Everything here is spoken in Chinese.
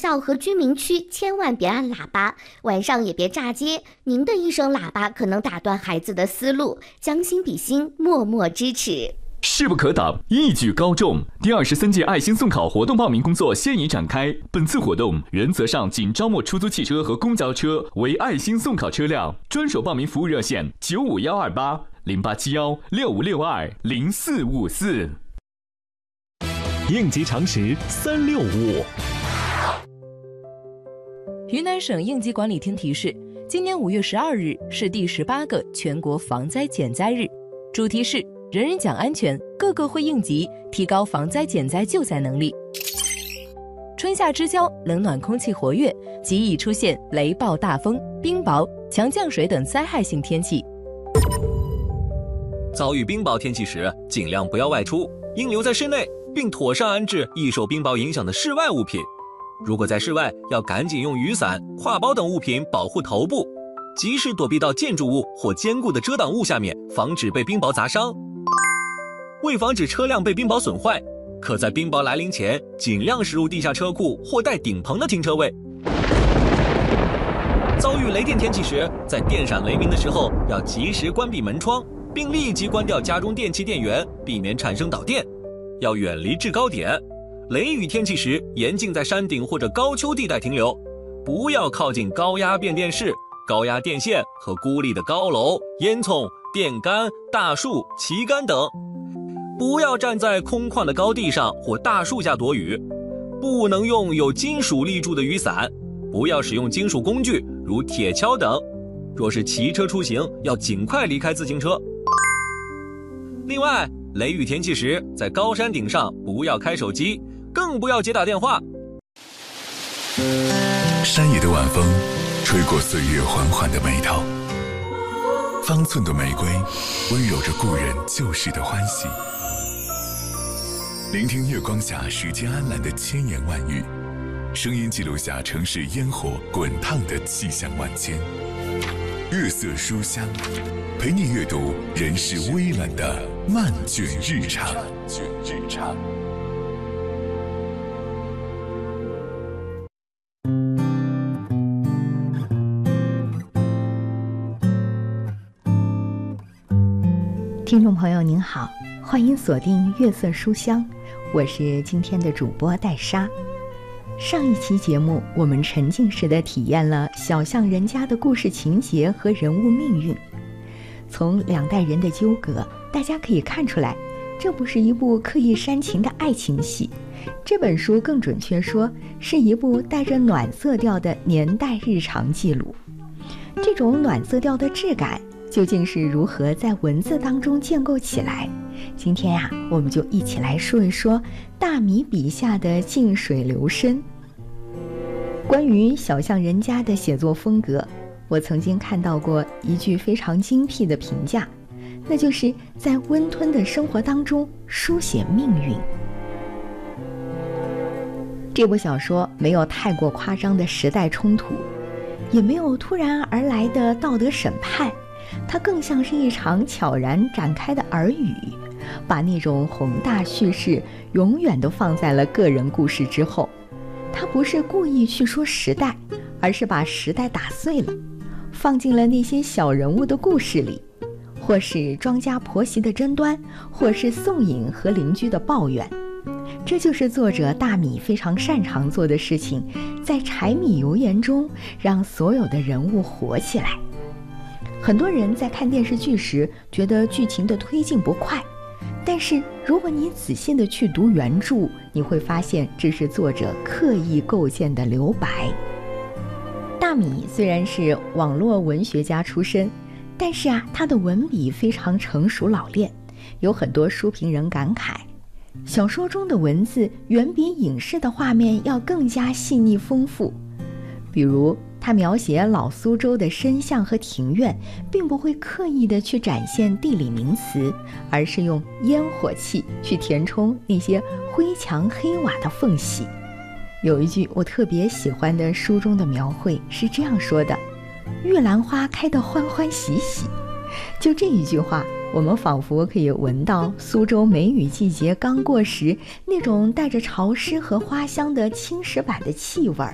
校和居民区千万别按喇叭，晚上也别炸街，您的一声喇叭可能打断孩子的思路。将心比心，默默支持。 势不可挡，一举高中。第23届爱心送考活动报名工作现已展开。本次活动原则上仅招募出租汽车和公交车为爱心送考车辆，专属报名服务热线95128-0871-6562-0454。 应急常识365。 云南省应急管理厅提示，今年5月12日是第18个全国防灾减灾日，主题是人人讲安全，个个会应急，提高防灾减灾救灾能力。春夏之交，冷暖空气活跃，极易出现雷暴大风、冰雹、强降水等灾害性天气。 遭遇冰雹天气时，尽量不要外出，应留在室内，并妥善安置易受冰雹影响的室外物品。如果在室外，要赶紧用雨伞、挎包等物品保护头部，及时躲避到建筑物或坚固的遮挡物下面，防止被冰雹砸伤。为防止车辆被冰雹损坏，可在冰雹来临前尽量驶入地下车库或带顶棚的停车位。遭遇雷电天气时，在电闪雷鸣的时候要及时关闭门窗，并立即关掉家中电器电源，避免产生导电。要远离制高点。雷雨天气时，严禁在山顶或者高丘地带停留，不要靠近高压变电室、高压电线和孤立的高楼、烟囱、电杆、大树、旗杆等。不要站在空旷的高地上或大树下躲雨，不能用有金属立柱的雨伞，不要使用金属工具如铁锹等。若是骑车出行，要尽快离开自行车。另外，雷雨天气时，在高山顶上不要开手机，更不要接打电话。 山野的晚风吹过岁月缓缓的眉头，方寸的玫瑰温柔着故人旧时的欢喜。聆听月光下时间安澜的千言万语，声音记录下城市烟火滚烫的气象万千。月色书香，陪你阅读人世微澜的漫卷日常。 听众朋友您好，欢迎锁定月色书香，我是今天的主播戴莎。上一期节目，我们沉浸式地体验了小巷人家的故事情节和人物命运。从两代人的纠葛，大家可以看出来，这不是一部刻意煽情的爱情戏，这本书更准确说，是一部带着暖色调的年代日常记录。这种暖色调的质感究竟是如何在文字当中建构起来？今天呀，我们就一起来说一说大米笔下的静水流深。关于小巷人家的写作风格，我曾经看到过一句非常精辟的评价，那就是在温吞的生活当中书写命运。这部小说没有太过夸张的时代冲突，也没有突然而来的道德审判，它更像是一场悄然展开的耳语，把那种宏大叙事永远都放在了个人故事之后。它不是故意去说时代，而是把时代打碎了，放进了那些小人物的故事里，或是庄家婆媳的争端，或是宋颖和邻居的抱怨。这就是作者大米非常擅长做的事情，在柴米油盐中让所有的人物活起来。很多人在看电视剧时觉得剧情的推进不快，但是如果你仔细的去读原著，你会发现这是作者刻意构建的留白。大米虽然是网络文学家出身，但是他的文笔非常成熟老练，有很多书评人感慨，小说中的文字远比影视的画面要更加细腻丰富。比如他描写老苏州的深巷和庭院，并不会刻意的去展现地理名词，而是用烟火气去填充那些灰墙黑瓦的缝隙。有一句我特别喜欢的书中的描绘是这样说的：玉兰花开得欢欢喜喜。就这一句话，我们仿佛可以闻到苏州梅雨季节刚过时那种带着潮湿和花香的青石板的气味儿，